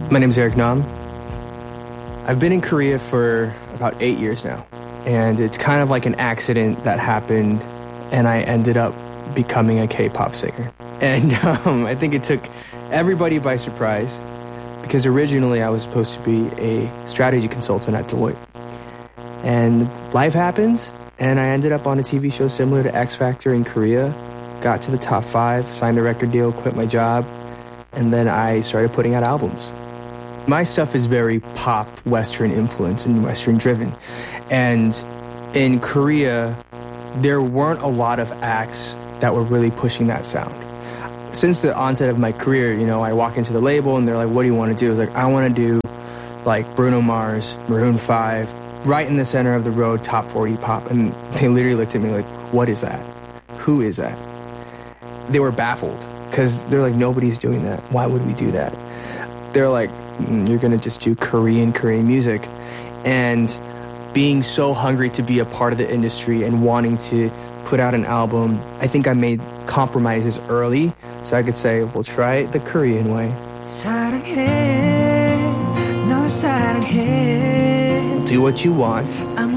My name's Eric Nam. I've been in Korea for about 8 years now, and it's kind of like an accident that happened, and I ended up becoming a K-pop singer. And I think it took everybody by surprise, because originally I was supposed to be a strategy consultant at Deloitte. And life happens, and I ended up on a TV show similar to X Factor in Korea, got to the top 5, signed a record deal, quit my job, and then I started putting out albums. My stuff is very pop, Western influence and Western driven. And in Korea, there weren't a lot of acts that were really pushing that sound. Since the onset of my career, I walk into the label and they're like, what do you want to do? I was like, I want to do like Bruno Mars, Maroon 5, right in the center of the road, top 40 pop. And they literally looked at me like, what is that? Who is that? They were baffled because they're like, nobody's doing that. Why would we do that? They're like, you're going to just do Korean music. And being so hungry to be a part of the industry and wanting to put out an album, I think I made compromises early so I could say, we'll try it the Korean way. 사랑해, 널 사랑해. Do what you want.